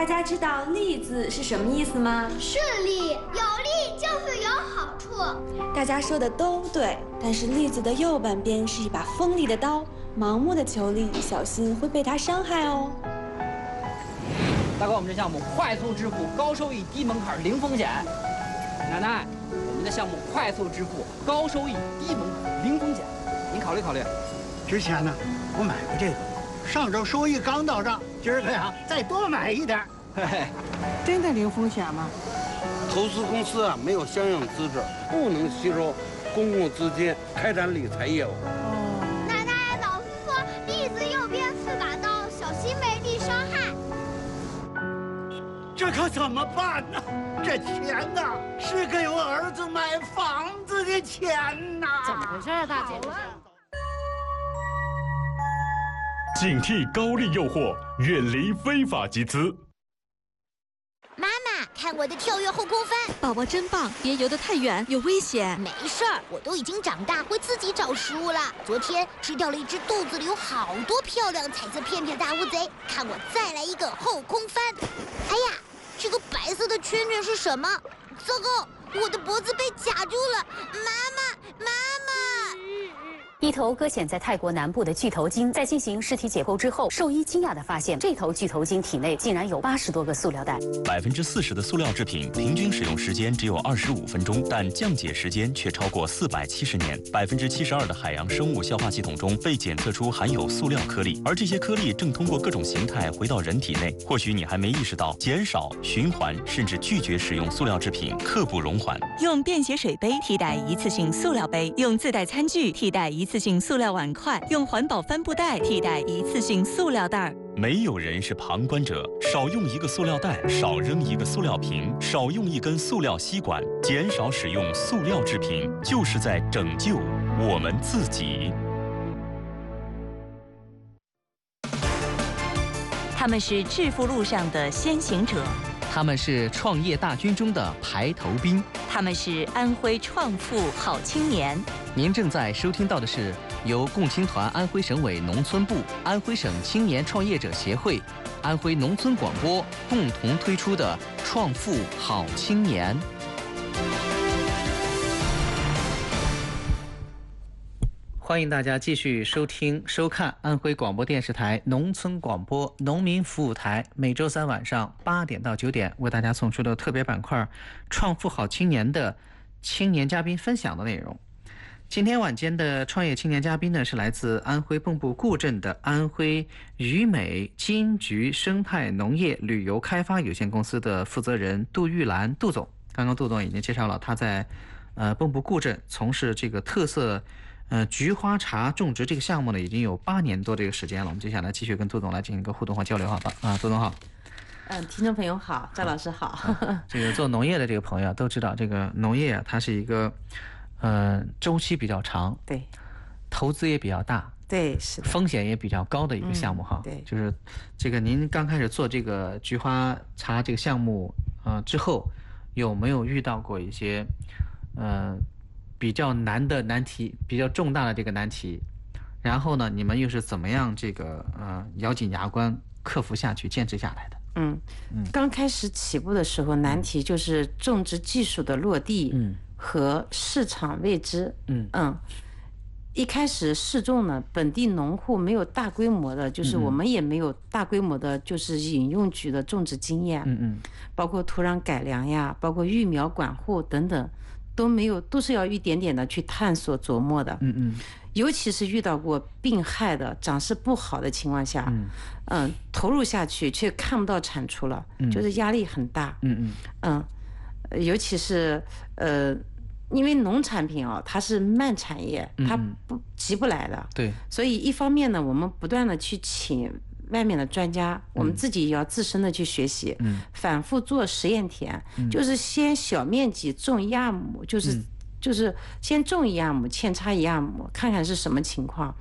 大家知道“利”字是什么意思吗？ 是利，有利就是有好处。 大家说的都对，但是“利”字的右半边是一把锋利的刀，盲目的求利，小心会被它伤害哦。 大哥，我们这项目快速支付，高收益，低门槛，零风险。奶奶，我们的项目快速支付，高收益，低门槛，零风险，您考虑考虑。 之前呢，我买过这个，上周收益刚到账，今儿个呀再多买一点。 嘿嘿， 真的零风险吗？ 投资公司啊没有相应资质，不能吸收公共资金开展理财业务。 奶奶，老师说利字右边是把刀，小心没利伤害。 这可怎么办呢？这钱呐，是给我儿子买房子的钱呐！ 怎么回事啊，大姐？ 警惕高利诱惑，远离非法集资。 妈妈，看我的跳跃后空翻！ 宝宝真棒，别游得太远，有危险。 没事儿，我都已经长大，会自己找食物了。昨天吃掉了一只肚子里有好多漂亮彩色片片大乌贼，看我再来一个后空翻！哎呀，这个白色的圈圈是什么？糟糕，我的脖子被卡住了！妈妈，妈妈！ 一头搁浅在泰国南部的巨头鲸，在进行尸体解剖之后，兽医惊讶地发现，这头巨头鲸体内竟然有80多个塑料袋。 40%的塑料制品平均使用时间只有25分钟，但降解时间却超过470年。72%的海洋生物消化系统中被检测出含有塑料颗粒，而这些颗粒正通过各种形态回到人体内。或许你还没意识到，减少、循环甚至拒绝使用塑料制品，刻不容缓。 用便携水杯替代一次性塑料杯，用自带餐具替代一次性塑料碗筷，用环保帆布袋替代一次性塑料袋。 没有人是旁观者，少用一个塑料袋，少扔一个塑料瓶，少用一根塑料吸管，减少使用塑料制品，就是在拯救我们自己。 他们是致富路上的先行者， 他们是创业大军中的排头兵， 他们是安徽创富好青年。 您正在收听到的是由共青团安徽省委农村部、安徽省青年创业者协会、安徽农村广播共同推出的《创富好青年》。欢迎大家继续收听、收看安徽广播电视台农村广播农民服务台每周3晚上8点到9点为大家送出的特别板块《创富好青年》的青年嘉宾分享的内容。今天晚间的创业青年嘉宾呢，是来自安徽蚌埠固镇的安徽渝美金桔生态农业旅游开发有限公司的负责人杜玉兰杜总。刚刚杜总已经介绍了他在蚌埠固镇从事这个特色菊花茶种植这个项目呢，已经有8年多这个时间了。我们接下来继续跟杜总来进行一个互动和交流，好吧？杜总好。 听众朋友好，赵老师好。 这个做农业的这个朋友都知道，这个农业啊，它是一个周期比较长， 对， 投资也比较大， 对，是的， 风险也比较高的一个项目哈。 对， 就是这个您刚开始做这个菊花茶这个项目之后，有没有遇到过一些比较难的难题，比较重大的这个难题？然后呢，你们又是怎么样这个咬紧牙关克服下去、坚持下来的？ 刚开始起步的时候，难题就是种植技术的落地，和市场未知，一开始试种呢，本地农户没有大规模的，就是我们也没有大规模的，就是饮用菊的种植经验，包括土壤改良呀，包括育苗管护等等，都没有，都是要一点点的去探索琢磨的，尤其是遇到过病害的、长势不好的情况下，投入下去却看不到产出了，就是压力很大，尤其是因为农产品它是慢产业，它急不来的， 对， 所以一方面呢，我们不断的去请外面的专家，我们自己也要自身的去学习，反复做实验田，就是先小面积种1-2亩，就是先种1-2亩，扦插1-2亩，看看是什么情况，